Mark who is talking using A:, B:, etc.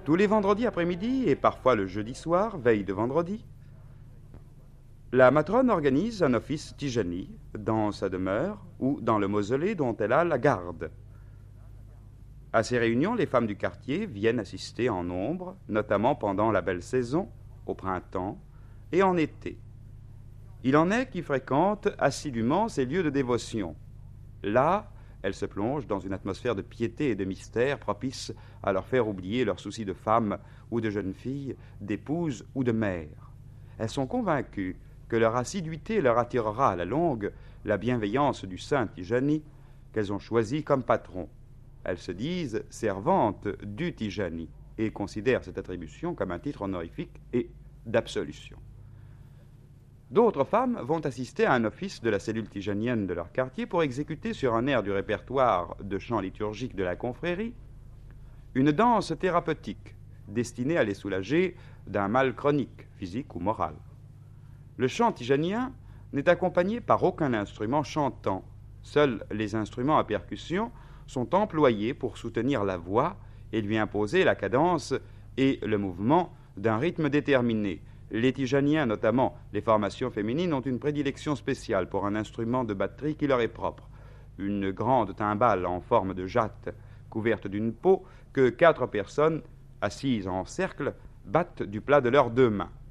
A: Tous les vendredis après-midi et parfois le jeudi soir, veille de vendredi, la matrone organise un office tijani dans sa demeure ou dans le mausolée dont elle a la garde. À ces réunions, les femmes du quartier viennent assister en nombre, notamment pendant la belle saison, au printemps et en été. Il en est qui fréquentent assidûment ces lieux de dévotion. Là, elles se plongent dans une atmosphère de piété et de mystère propice à leur faire oublier leurs soucis de femme ou de jeune fille, d'épouse ou de mère. Elles sont convaincues que leur assiduité leur attirera à la longue la bienveillance du saint Tijani qu'elles ont choisi comme patron. Elles se disent servantes du Tijani et considèrent cette attribution comme un titre honorifique et d'absolution. D'autres femmes vont assister à un office de la cellule tijanienne de leur quartier pour exécuter sur un air du répertoire de chants liturgiques de la confrérie une danse thérapeutique destinée à les soulager d'un mal chronique, physique ou moral. Le chant tijanien n'est accompagné par aucun instrument chantant. Seuls les instruments à percussion sont employés pour soutenir la voix et lui imposer la cadence et le mouvement d'un rythme déterminé. Les tijaniens, notamment les formations féminines, ont une prédilection spéciale pour un instrument de batterie qui leur est propre. Une grande timbale en forme de jatte, couverte d'une peau, que 4 personnes, assises en cercle, battent du plat de leurs 2 mains.